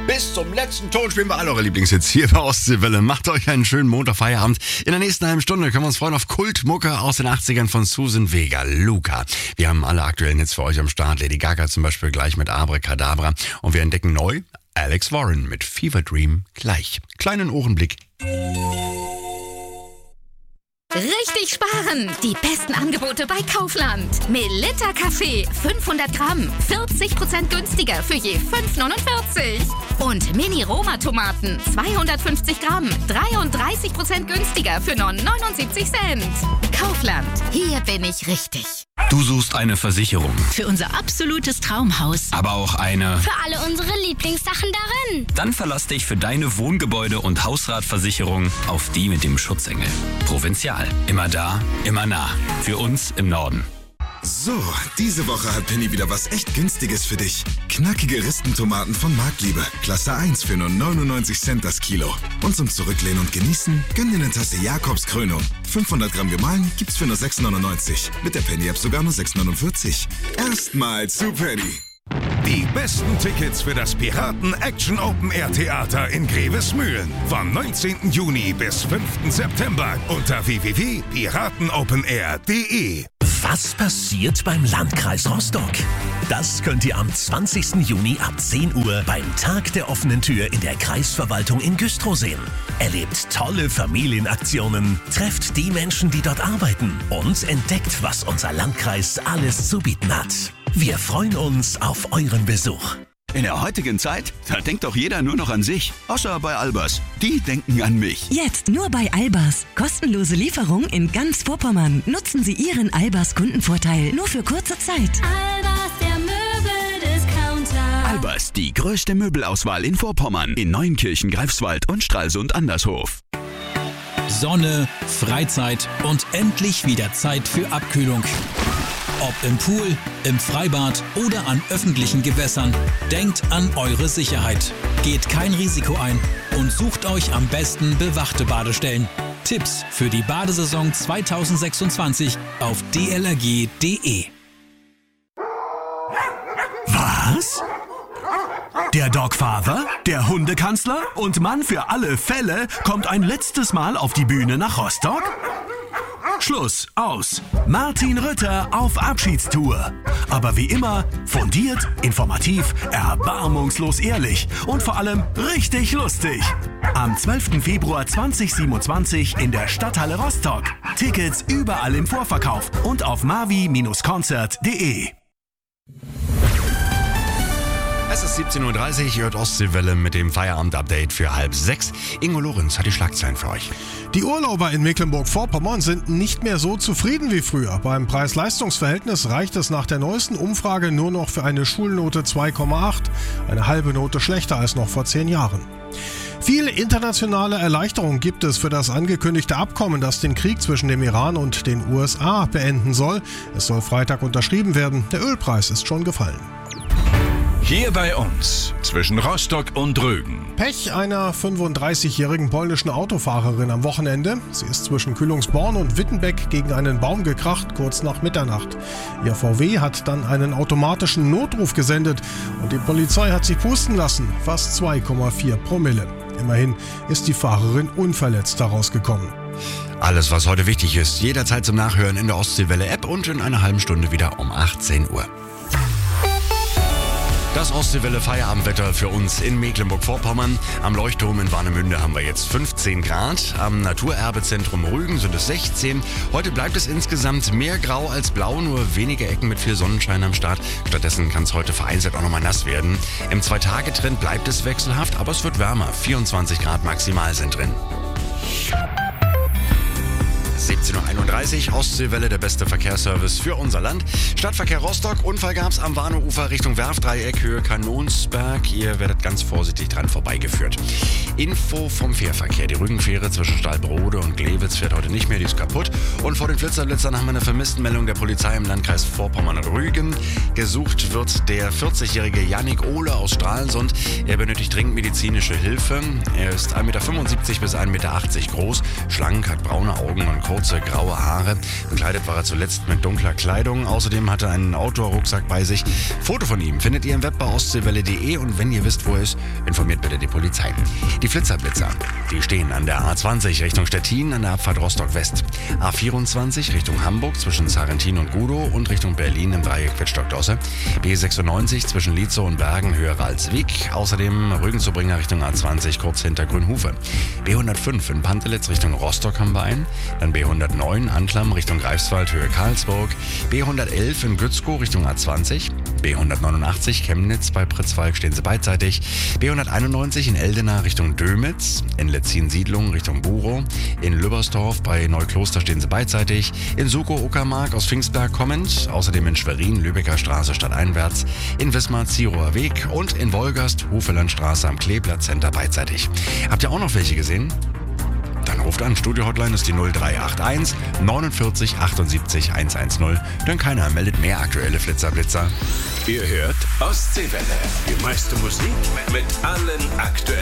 Bis zum letzten Ton spielen wir alle eure Lieblingshits hier bei Ostseewelle. Macht euch einen schönen Montagfeierabend. In der nächsten halben Stunde können wir uns freuen auf Kultmucke aus den 80ern von Susan Vega, Luca. Wir haben alle aktuellen Hits für euch am Start. Lady Gaga zum Beispiel gleich mit Abracadabra. Und wir entdecken neu Alex Warren mit Fever Dream gleich. Kleinen Ohrenblick. Richtig sparen! Die besten Angebote bei Kaufland. Melitta Kaffee 500 Gramm, 40% günstiger für je 5,49. Und Mini-Roma-Tomaten 250 Gramm, 33% günstiger für nur 79 Cent. Kaufland, hier bin ich richtig. Du suchst eine Versicherung. Für unser absolutes Traumhaus. Aber auch eine... Für alle unsere Lieblingssachen darin. Dann verlass dich für deine Wohngebäude- und Hausratversicherung auf die mit dem Schutzengel. Provinzial. Immer da, immer nah. Für uns im Norden. So, diese Woche hat Penny wieder was echt Günstiges für dich. Knackige Ristentomaten von Marktliebe. Klasse 1 für nur 99 Cent das Kilo. Und zum Zurücklehnen und Genießen, gönn dir eine Tasse Jakobskrönung. 500 Gramm gemahlen gibt's für nur 6,99. Mit der Penny-App sogar nur 6,49. Erstmal zu Penny. Die besten Tickets für das Piraten Action Open Air Theater in Grevesmühlen vom 19. Juni bis 5. September unter www.piratenopenair.de. Was passiert beim Landkreis Rostock? Das könnt ihr am 20. Juni ab 10 Uhr beim Tag der offenen Tür in der Kreisverwaltung in Güstrow sehen. Erlebt tolle Familienaktionen, trefft die Menschen, die dort arbeiten und entdeckt, was unser Landkreis alles zu bieten hat. Wir freuen uns auf euren Besuch. In der heutigen Zeit, da denkt doch jeder nur noch an sich. Außer bei Albers. Die denken an mich. Jetzt nur bei Albers. Kostenlose Lieferung in ganz Vorpommern. Nutzen Sie Ihren Albers Kundenvorteil nur für kurze Zeit. Albers, der Möbeldiscounter. Albers, die größte Möbelauswahl in Vorpommern. In Neunkirchen, Greifswald und Stralsund-Andershof. Sonne, Freizeit und endlich wieder Zeit für Abkühlung. Ob im Pool, im Freibad oder an öffentlichen Gewässern, denkt an eure Sicherheit. Geht kein Risiko ein und sucht euch am besten bewachte Badestellen. Tipps für die Badesaison 2026 auf dlrg.de. Was? Der Dogfather, der Hundekanzler und Mann für alle Fälle kommt ein letztes Mal auf die Bühne nach Rostock? Schluss, aus. Martin Rütter auf Abschiedstour. Aber wie immer, fundiert, informativ, erbarmungslos ehrlich und vor allem richtig lustig. Am 12. Februar 2027 in der Stadthalle Rostock. Tickets überall im Vorverkauf und auf mavi-konzert.de. Es ist 17.30 Uhr, ihr hört Ostseewelle mit dem Feierabend-Update für 5:30. Ingo Lorenz hat die Schlagzeilen für euch. Die Urlauber in Mecklenburg-Vorpommern sind nicht mehr so zufrieden wie früher. Beim Preis-Leistungs-Verhältnis reicht es nach der neuesten Umfrage nur noch für eine Schulnote 2,8, eine halbe Note schlechter als noch vor 10 Jahren. Viel internationale Erleichterung gibt es für das angekündigte Abkommen, das den Krieg zwischen dem Iran und den USA beenden soll. Es soll Freitag unterschrieben werden. Der Ölpreis ist schon gefallen. Hier bei uns, zwischen Rostock und Rügen. Pech einer 35-jährigen polnischen Autofahrerin am Wochenende. Sie ist zwischen Kühlungsborn und Wittenbeck gegen einen Baum gekracht, kurz nach Mitternacht. Ihr VW hat dann einen automatischen Notruf gesendet und die Polizei hat sie pusten lassen, fast 2,4 Promille. Immerhin ist die Fahrerin unverletzt daraus gekommen. Alles, was heute wichtig ist, jederzeit zum Nachhören in der Ostseewelle-App und in einer halben Stunde wieder um 18 Uhr. Das Ostseewelle Feierabendwetter für uns in Mecklenburg-Vorpommern. Am Leuchtturm in Warnemünde haben wir jetzt 15 Grad. Am Naturerbezentrum Rügen sind es 16. Heute bleibt es insgesamt mehr grau als blau, nur wenige Ecken mit viel Sonnenschein am Start. Stattdessen kann es heute vereinzelt auch nochmal nass werden. Im 2-Tage-Trend bleibt es wechselhaft, aber es wird wärmer. 24 Grad maximal sind drin. 17.31 Uhr, Ostseewelle, der beste Verkehrsservice für unser Land. Stadtverkehr Rostock, Unfall gab's am Warneufer Richtung Werftdreieck, Höhe Kanonsberg. Ihr werdet ganz vorsichtig dran vorbeigeführt. Info vom Fährverkehr. Die Rügenfähre zwischen Stahlbrode und Glewitz fährt heute nicht mehr, die ist kaputt. Und vor den Flitzerblitzern haben wir eine Vermisstenmeldung der Polizei im Landkreis Vorpommern-Rügen. Gesucht wird der 40-jährige Jannik Ohle aus Stralsund. Er benötigt dringend medizinische Hilfe. Er ist 1,75 bis 1,80 Meter groß, schlank, hat braune Augen und kurze kurze graue Haare. Bekleidet war er zuletzt mit dunkler Kleidung. Außerdem hatte er einen Outdoor-Rucksack bei sich. Foto von ihm findet ihr im Web bei ostseewelle.de und wenn ihr wisst, wo er ist, informiert bitte die Polizei. Die Flitzer-Blitzer, die stehen an der A20 Richtung Stettin an der Abfahrt Rostock-West. A24 Richtung Hamburg zwischen Sarrentin und Gudow und Richtung Berlin im Dreieck Wittstock-Dosse. B96 zwischen Lietzow und Bergen höher als Wieg. Außerdem Rügen-zu-Bringer Richtung A20 kurz hinter Grünhufe. B105 in Pantelitz Richtung Rostock haben wir einen. Dann B109 Anklam Richtung Greifswald Höhe Karlsburg. B111 in Gützkow Richtung A20. B189 Chemnitz bei Pritzwalk stehen sie beidseitig. B191 in Eldena Richtung Dömitz. In Letzin-Siedlung Richtung Burow. In Lübbersdorf bei Neukloster stehen sie beidseitig. In Sukow-Uckermark aus Pfingstberg kommend. Außerdem in Schwerin Lübecker Straße stadteinwärts. In Wismar Zierower Weg. Und in Wolgast Hufelandstraße am Kleeblatt Center beidseitig. Habt ihr auch noch welche gesehen? Dann ruft an. Studio-Hotline ist die 0381 49 78 110. Denn keiner meldet mehr aktuelle Flitzer-Blitzer. Ihr hört Ostseewelle. Die meiste Musik mit allen aktuellen